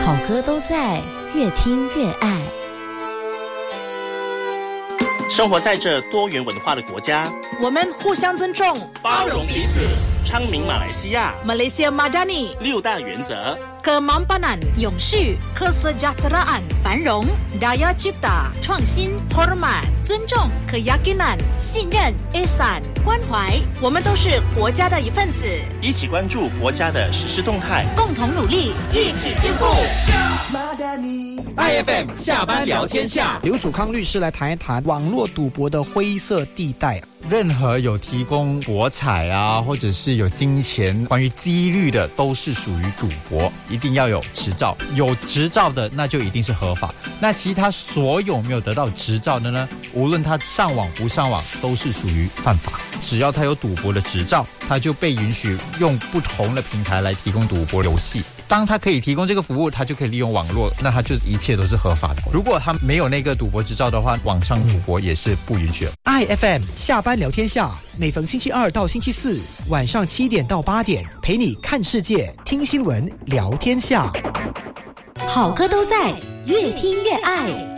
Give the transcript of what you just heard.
好歌都在，越听越爱。 生活在这多元文化的国家， 我们互相尊重， 包容彼此，昌明马来西亚 Malaysia Madani 6大原则 ：Kemampanan 永续、 Kesejahteraan 繁荣、 Daya Cipta 创新、 Hormat 尊重、 Keyakinan 信任、 Ihsan 关怀。 我们都是国家的一份子， 一起关注国家的实施动态， 共同努力，一起进步。 IFM 下班聊天下， 刘祖康律师来谈一谈网络赌博的灰色地带。 任何有提供博彩啊，或者是有金钱关于几率的，都是属于赌博，一定要有执照。有执照的那就一定是合法，那其他所有没有得到执照的呢，无论他上网不上网，都是属于犯法。只要他有赌博的执照，他就被允许用不同的平台来提供赌博游戏。当他可以提供这个服务，他就可以利用网络，那他就一切都是合法的。如果他没有那个赌博执照的话，网上赌博也是不允许的。 IFM 下班聊天下，每逢星期二到星期四晚上7点到8点，陪你看世界、听新闻、聊天下。 好歌都在，越听越爱。